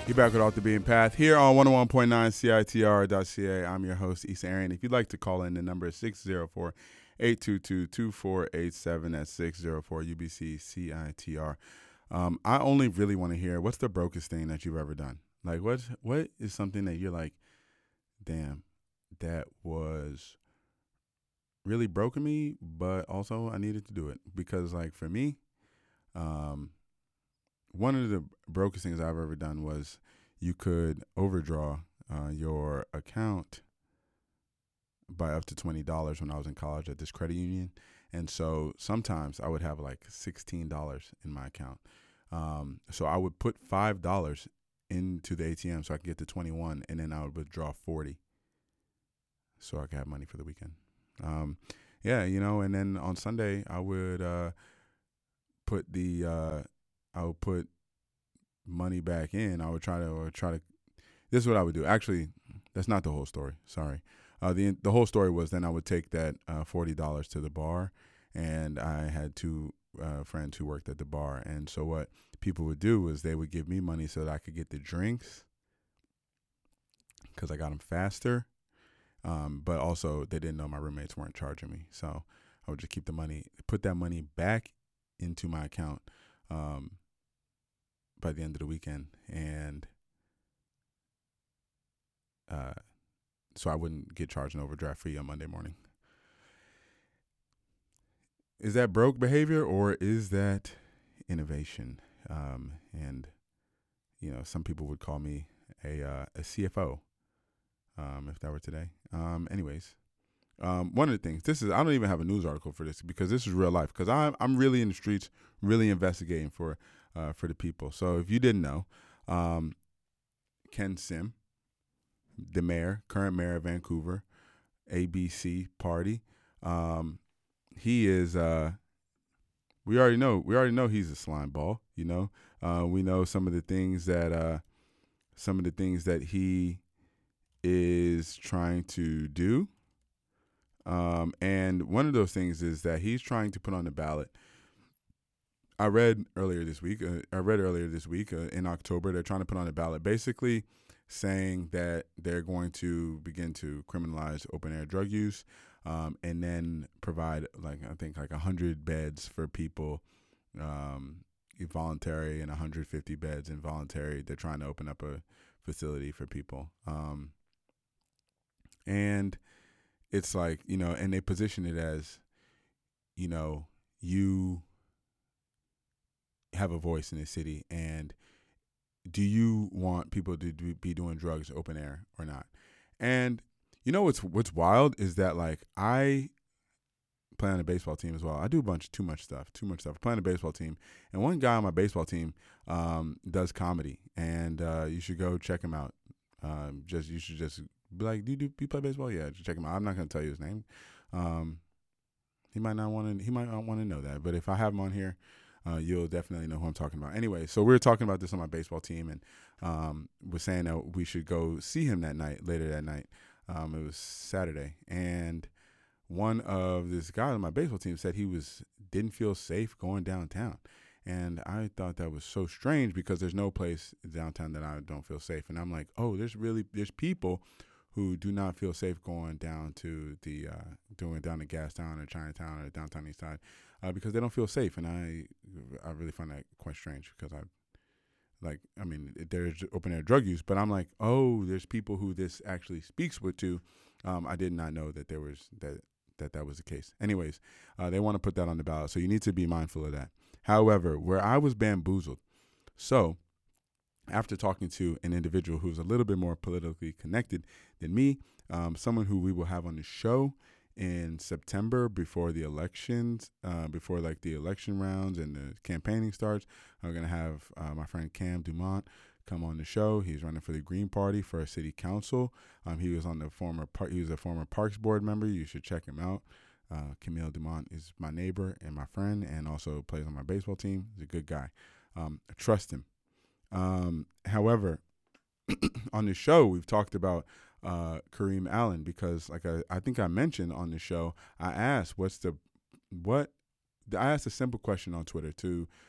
You're back with Off the Beaten Path here on 101.9 CITR.ca. I'm your host, Issa Aaron. If you'd like to call in, the number is 604-822-2487. That's 604 UBC CITR. I only really want to hear, what's the brokest thing that you've ever done? Like, what is something that you're like, damn, that was really broken me, but also I needed to do it? Because, like, for me, one of the brokest things I've ever done was you could overdraw your account by up to $20 when I was in college at this credit union. And so sometimes I would have like $16 in my account. So I would put $5 into the ATM so I could get to 21, and then I would withdraw 40 so I could have money for the weekend. Yeah, you know, and then on Sunday I would put money back in. I would try to. This is what I would do. Actually, that's not the whole story. Sorry. The whole story was then I would take that $40 to the bar, and I had two friends who worked at the bar. And so what people would do was they would give me money so that I could get the drinks because I got them faster. But also they didn't know my roommates weren't charging me. So I would just keep the money, put that money back into my account by the end of the weekend, and so I wouldn't get charged an overdraft fee on Monday morning. Is that broke behavior or is that innovation? And you know, some people would call me a CFO if that were today. Anyways, one of the things, I don't even have a news article for this because this is real life, because I'm really in the streets, really investigating for the people. So if you didn't know, Ken Sim, the current mayor of Vancouver, ABC Party, he is. We already know he's a slime ball. You know, we know some of the things that he is trying to do. And one of those things is that he's trying to put on the ballot. I read earlier this week in October, they're trying to put on the ballot, basically saying that they're going to begin to criminalize open air drug use, and then provide like 100 beds for people, voluntary, and 150 beds involuntary. They're trying to open up a facility for people. And it's like, you know, and they position it as, you know, you have a voice in the city, and do you want people to be doing drugs open air or not? And you know what's wild is that, like, I play on a baseball team as well. I do too much stuff. I play on a baseball team, and one guy on my baseball team does comedy, and you should go check him out. You should just be like, do you play baseball? Yeah, just check him out. I'm not going to tell you his name. He might not want to know that, but if I have him on here, you'll definitely know who I'm talking about. Anyway, so we were talking about this on my baseball team, and we're saying that we should go see him later that night. It was Saturday, and one of this guys on my baseball team said he didn't feel safe going downtown. And I thought that was so strange because there's no place downtown that I don't feel safe. And I'm like, oh, there's people who do not feel safe going down to down to Gastown or Chinatown or downtown East Side because they don't feel safe. And I really find that quite strange because there's open air drug use, but I'm like, oh, there's people who this actually speaks to. I did not know that there was that was the case. Anyways, they want to put that on the ballot, so you need to be mindful of that. However, where I was bamboozled, so after talking to an individual who's a little bit more politically connected than me, someone who we will have on the show in September before the elections, before like the election rounds and the campaigning starts, I'm going to have my friend Cam Dumont come on the show. He's running for the Green Party for a city council. He was a former Parks Board member. You should check him out. Camille Dumont is my neighbor and my friend, and also plays on my baseball team. He's a good guy. I trust him. However, on the show, we've talked about Kareem Allen because, like I think I mentioned on the show, I asked I asked a simple question on Twitter to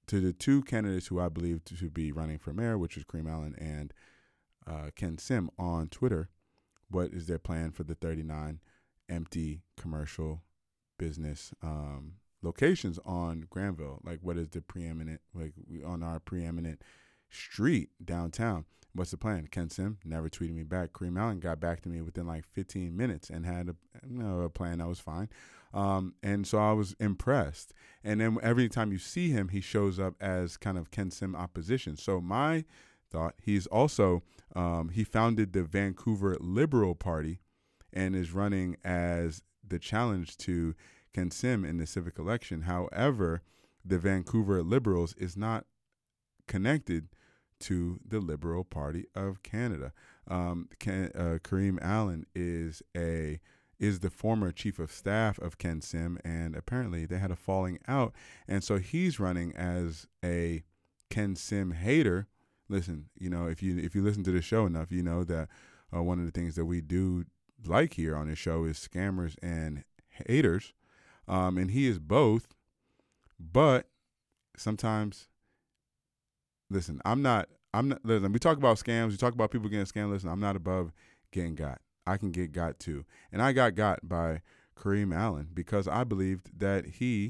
to the two candidates who I believe to be running for mayor, which is Kareem Allen and Ken Sim, on Twitter, what is their plan for the 39 empty commercial business locations on Granville? Like, what is the preeminent, like, on our preeminent street downtown? What's the plan? Ken Sim never tweeted me back. Kareem Allen got back to me within like 15 minutes and had a plan that was fine. And so I was impressed. And then every time you see him, he shows up as kind of Ken Sim opposition. So my thought, he's also, he founded the Vancouver Liberal Party and is running as the challenge to Ken Sim in the civic election. However, the Vancouver Liberals is not connected to the Liberal Party of Canada. Kareem Allen is the former chief of staff of Ken Sim, and apparently they had a falling out, and so he's running as a Ken Sim hater. Listen, if you listen to the show enough, you know that one of the things that we do like here on this show is scammers and haters, and he is both. But sometimes, listen, I'm not. Listen, we talk about scams. We talk about people getting scammed. Listen, I'm not above getting got. I can get got too. And I got by Kareem Allen because I believed that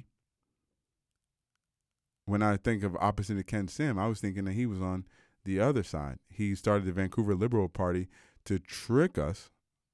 when I think of opposite of Ken Sim, I was thinking that he was on the other side. He started the Vancouver Liberal Party to trick us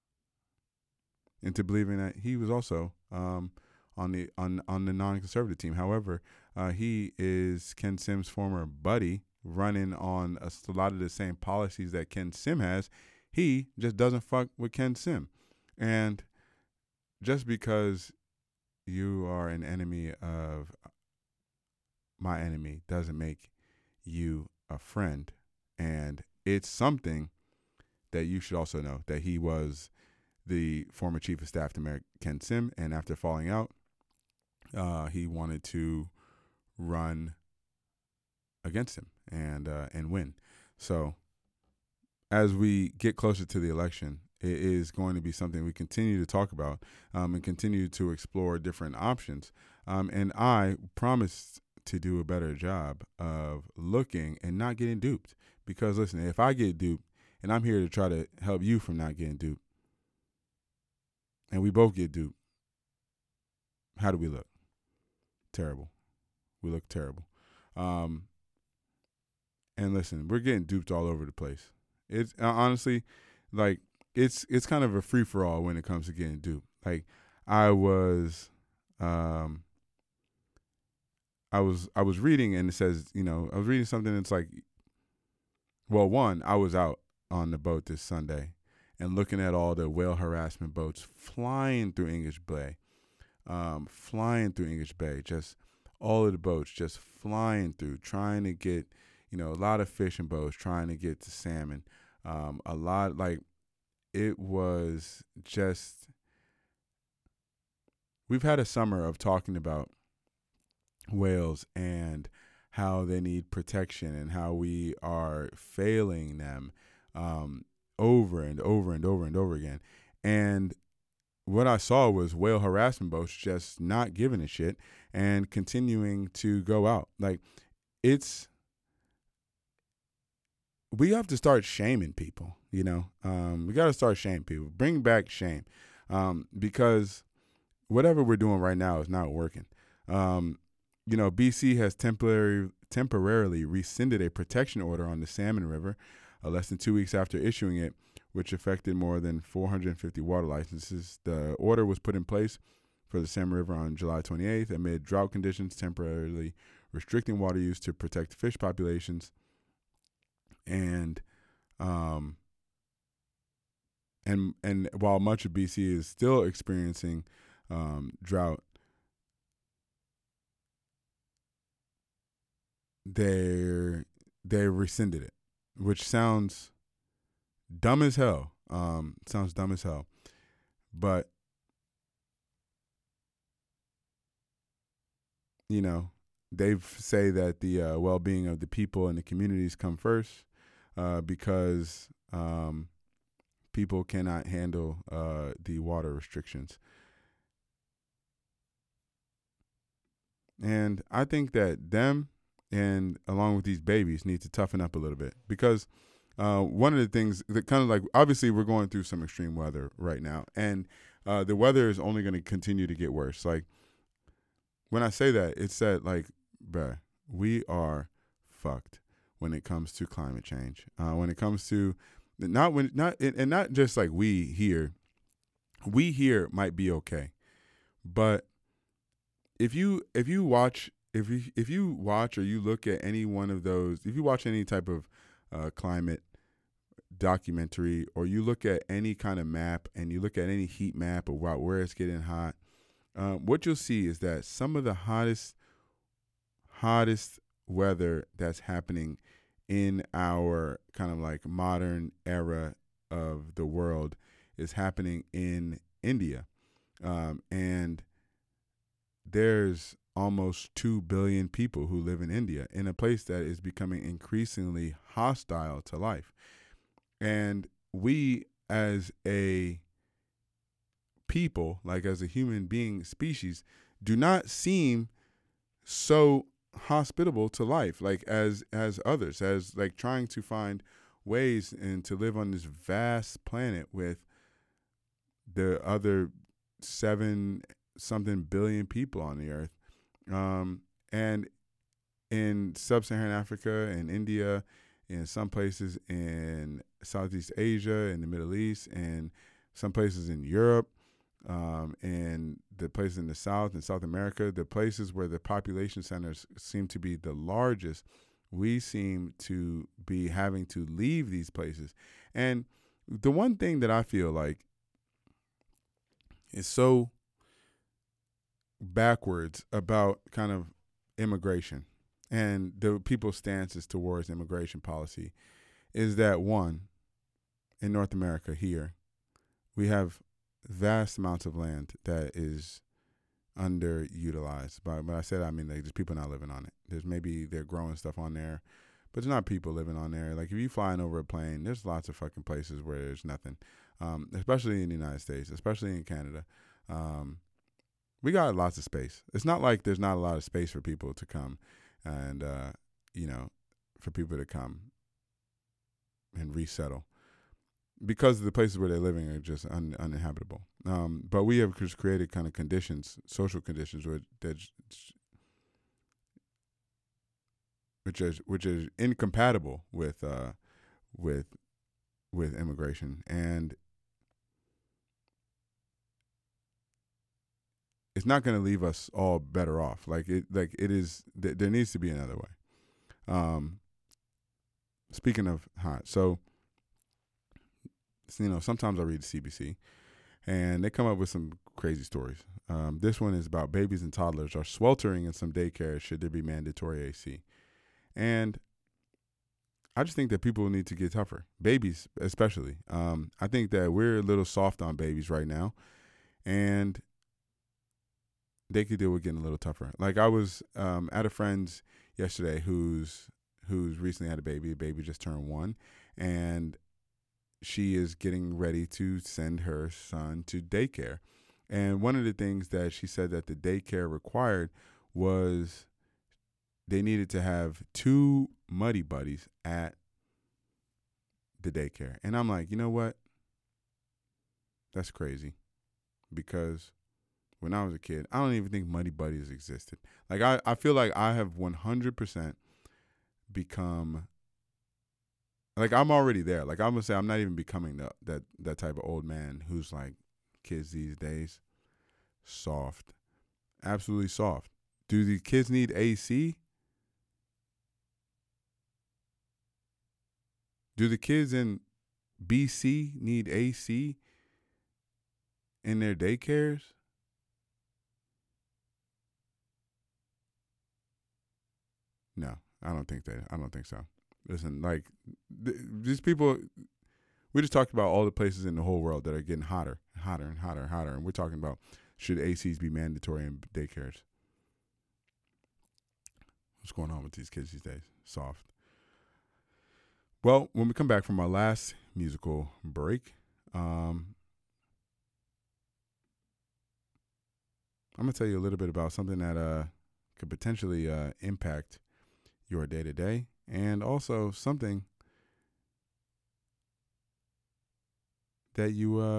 into believing that he was also on the non-conservative team. However, he is Ken Sim's former buddy, running on a lot of the same policies that Ken Sim has. He just doesn't fuck with Ken Sim. And just because you are an enemy of my enemy doesn't make you a friend. And it's something that you should also know, that he was the former chief of staff to Mayor Ken Sim, and after falling out, he wanted to run against him and win. So as we get closer to the election, it is going to be something we continue to talk about and continue to explore different options. And I promised to do a better job of looking and not getting duped. Because listen, if I get duped, and I'm here to try to help you from not getting duped, and we both get duped, how do we look? Terrible. We look terrible. And listen, we're getting duped all over the place. It's honestly, like, it's kind of a free for all when it comes to getting duped. Like, I was reading, and it says, I was reading something that's like, well, one, I was out on the boat this Sunday and looking at all the whale harassment boats flying through English Bay, just all of the boats just flying through, trying to get, a lot of fishing boats trying to get to salmon. A lot, like, it was just, we've had a summer of talking about whales and how they need protection and how we are failing them over and over and over and over again. And what I saw was whale harassment boats just not giving a shit and continuing to go out. Like, we have to start shaming people, we got to start shaming people, bring back shame, because whatever we're doing right now is not working. BC has temporarily rescinded a protection order on the Salmon River less than 2 weeks after issuing it, which affected more than 450 water licenses. The order was put in place for the Salmon River on July 28th amid drought conditions, temporarily restricting water use to protect fish populations. And while much of BC is still experiencing drought, they rescinded it, which sounds dumb as hell. But they say that the well-being of the people and the communities come first, because people cannot handle the water restrictions. And I think that them and along with these babies, need to toughen up a little bit because one of the things that kind of like obviously we're going through some extreme weather right now, and the weather is only going to continue to get worse. Like when I say that, it's that like, bruh, we are fucked when it comes to climate change. When it comes to not just like we here might be okay, but if you watch or you look at any one of those, if you watch any type of climate documentary, or you look at any kind of map and you look at any heat map about where it's getting hot, what you'll see is that some of the hottest weather that's happening in our kind of like modern era of the world is happening in India. And there's almost 2 billion people who live in India, in a place that is becoming increasingly hostile to life. And we as a people, like as a human being species, do not seem so hospitable to life, like as others, as like trying to find ways and to live on this vast planet with the other 7 something billion people on the earth. And in sub-Saharan Africa and India, in some places in Southeast Asia, in the Middle East, and some places in Europe, and the places in the South and South America, the places where the population centers seem to be the largest, we seem to be having to leave these places. And the one thing that I feel like is so backwards about kind of immigration and the people's stances towards immigration policy is that, one, in North America here, we have vast amounts of land that is underutilized. By I said, I mean, like, there's people not living on it. They're growing stuff on there, but there's not people living on there. Like if you flying over a plane, there's lots of fucking places where there's nothing, especially in the United States, especially in Canada. We got lots of space. It's not like there's not a lot of space for people to come and, for people to come and resettle, because the places where they're living are just uninhabitable. But we have just created kind of conditions, social conditions, which is incompatible with immigration, and it's not going to leave us all better off. It is. There needs to be another way. Speaking of hot, so sometimes I read the CBC, and they come up with some crazy stories. This one is about babies and toddlers are sweltering in some daycares should there be mandatory AC. And I just think that people need to get tougher. Babies, especially. I think that we're a little soft on babies right now, and they could deal with getting a little tougher. Like I was at a friend's yesterday who's recently had a baby. The baby just turned 1, and she is getting ready to send her son to daycare. And one of the things that she said that the daycare required was they needed to have 2 muddy buddies at the daycare. And I'm like, you know what? That's crazy. Because when I was a kid, I don't even think muddy buddies existed. Like I feel like I have 100% become, like I'm already there. Like I'm gonna say I'm not even becoming that type of old man who's like, kids these days, soft, absolutely soft. Do the kids need AC? Do the kids in BC need AC in their daycares? No, I don't think so. Listen, like these people, we just talked about all the places in the whole world that are getting hotter, hotter and hotter and hotter, and we're talking about should ACs be mandatory in daycares? What's going on with these kids these days? Soft. Well, when we come back from our last musical break, I'm going to tell you a little bit about something that could potentially impact your day to day, and also something that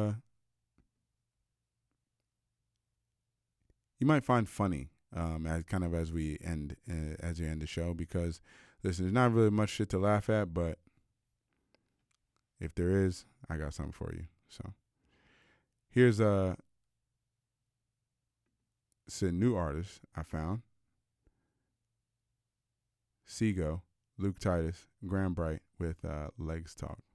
you might find funny as we end as you end the show, because listen, there's not really much shit to laugh at, but if there is, I got something for you. So here's it's a new artist I found. Seago, Luke Titus, Graham Bright with Legs Talk.